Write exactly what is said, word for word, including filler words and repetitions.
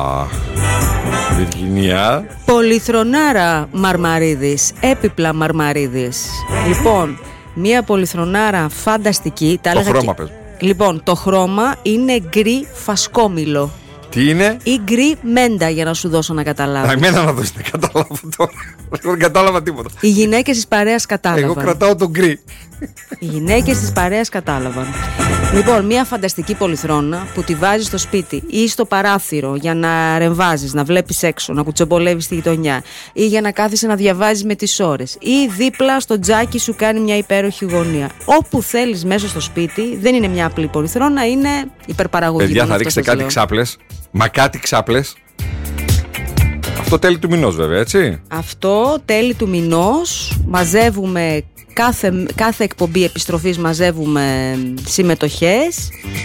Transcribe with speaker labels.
Speaker 1: Αχ, Βιργινία.
Speaker 2: Πολυθρονάρα Μαρμαρίδης, έπιπλα Μαρμαρίδης. Λοιπόν, μία πολυθρονάρα φανταστική. Τα
Speaker 1: Το χρώμα
Speaker 2: και...
Speaker 1: πες.
Speaker 2: Λοιπόν, το χρώμα είναι γκρι φασκόμηλο.
Speaker 1: Τι είναι?
Speaker 2: Ή γκρι μέντα, για να σου δώσω να καταλάβεις.
Speaker 1: Α, εμένα να δώσεις να καταλάβω τώρα. Δεν κατάλαβα τίποτα.
Speaker 2: Οι γυναίκες της παρέας κατάλαβαν.
Speaker 1: Εγώ κρατάω τον γκρι.
Speaker 2: Οι γυναίκες της παρέας κατάλαβαν. Λοιπόν, μια φανταστική πολυθρόνα που τη βάζεις στο σπίτι ή στο παράθυρο για να ρεμβάζεις, να βλέπεις έξω, να κουτσομπολεύεις τη γειτονιά, ή για να κάθεσαι να διαβάζεις με τις ώρες, ή δίπλα στο τζάκι σου κάνει μια υπέροχη γωνία. Όπου θέλεις μέσα στο σπίτι, δεν είναι μια απλή πολυθρόνα, είναι υπερπαραγωγή.
Speaker 1: Παιδιά, θα ρίξετε κάτι ξάπλες. Μα κάτι ξάπλες. Αυτό τέλη του μηνός, βέβαια, έτσι.
Speaker 2: Αυτό τέλη του μηνός. Μαζεύουμε κάθε, κάθε εκπομπή επιστροφής, μαζεύουμε συμμετοχές.